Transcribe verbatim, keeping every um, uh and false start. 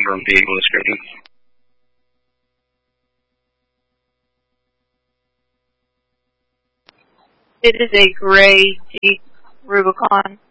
number and vehicle description. It is a gray Jeep Rubicon.